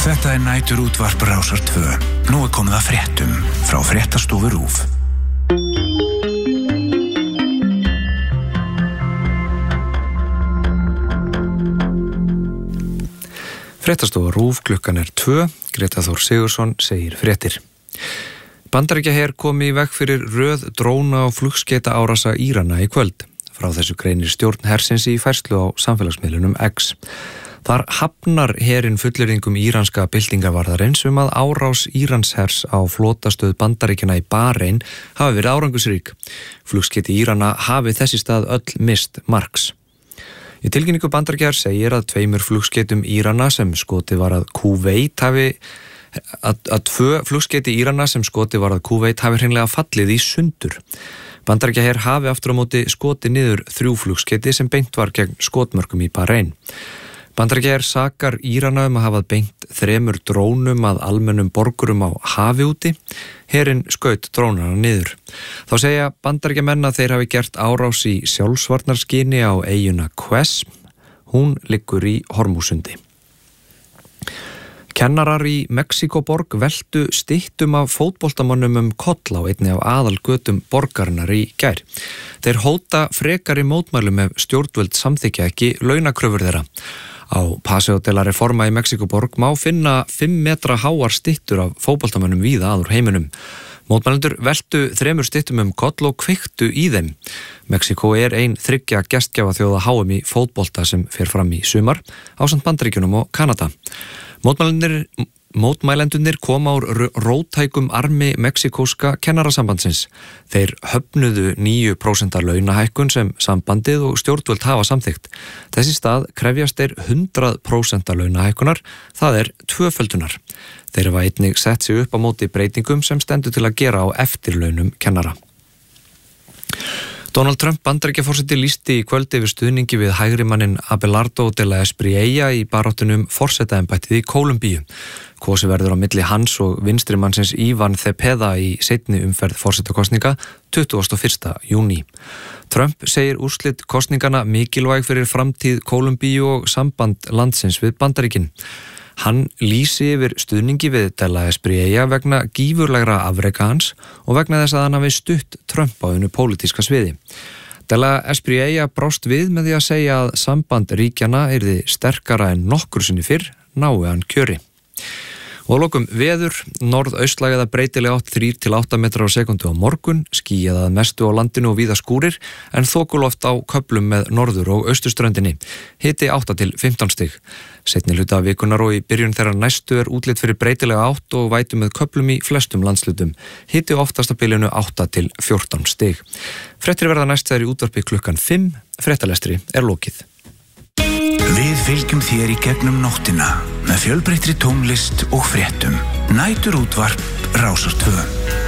Þetta nætur útvarp Rásar 2. Nú komið að fréttum frá fréttastofu RÚV. Fréttastofa RÚV, klukkan 2. Greta Þór Sigurðsson segir fréttir. Bandaríkjaher kom í veg fyrir röð dróna og flugskeita árasa Írana í kvöld. Frá þessu greinir stjórn hersins í færslu á samfélagsmiðlunum X. Þar hafnar herinn fullyrðingum íranska byltingavarðarins að árás Íranshers á flotastöð Bandaríkjanna í Barein hafi verið árangusrík. Flugskeyti Írana hafi þessi stað öll mist marks. Í tilkynningu Bandaríkjaher segir að 2 flugskeytum Írana sem skotið var að Kúveit hafi hreinlega fallið í sundur. Bandaríkjaher hafi aftur á móti skotið niður 3 flugskeyti sem beint var gegn skotmörkum í Barein. Bandaríkjaher sakar Írana að hafa beint 3 drónum að almennum borgurum á hafi úti. Herinn skaut drónana niður. Þá segja Bandaríkjamenn að þeir hafi gert árás í sjálfsvarnarskyni á eyjuna Quesp. Hún liggur í Hormúsundi. Kennarar í Mexíkóborg veltu styttum af fótboltamönnum koll á einni af aðalgötum borgarinnar í gær. Þeir hóta frekari mótmælum ef stjórnvöld samþykkja ekki launakröfur þeirra. Á Paseo de la Reforma í Mexíkóborg má finna 5 metra háar styttur af fótboltamönnum víða að úr heiminum. Mótmælendur veltu 3 styttum koll og kveiktu í þeim. Mexíkó ein 3 gestgjafa þjóða HM í fótbolta sem fer fram í sumar ásamt Bandaríkjunum og Kanada. Mótmælendurnir koma úr róttækum armi mexikóska kennarasambandsins. Þeir höfnuðu 9% launahækkun sem sambandið og stjórnvöld hafa samþykkt. Þessi stað krefjast þeir 100% launahækkunar, það 2-földunar. Þeir hafa einnig sett sig upp á móti breytingum sem stendur til að gera á eftirlaunum kennara. Donald Trump Bandaríkjaforseti lýsti í kvöld yfir stuðningi við hægrimannin Abelardo de la Espriella í baráttunum forsetaembættið í Kólumbíu. Kosið verður á milli hans og vinstrimannsins Ivan Cepeda í seinni umferð forsetakosninga 21. júní. Trump segir úrslit kosningana mikilvæg fyrir framtíð Kólumbíu og samband landsins við Bandaríkin. Hann lýsi yfir stuðningi við de la Espriella vegna gífurlegra afreka hans og vegna þess að hann hafi stutt Trump á einu pólitíska sviði. De la Espriella brást við með því að segja að samband ríkjana yrði sterkara en nokkur sinni fyrr, nái hann kjöri. Og að lokum veður, norðaustlæg eða breytileg átt 3-8 metrar á sekundu á morgun, skýjað að mestu á landinu og víða skúrir, en þokuloft á köflum með norður- og austurströndinni. Hiti 8-15 stig. Seinni hluta vikunar og í byrjun þeirra næstu útlit fyrir breytilega átt og vætu með köflum í flestum landslutum. Hiti oftast á bilinu 8-14 stig. Fréttir verða næst þegar í útvarpi klukkan 5. Fréttalestri lokið. Við fylgjum þér í gegnum nóttina með fjölbreyttri tónlist og fréttum. Nætur útvarp Rásar 2.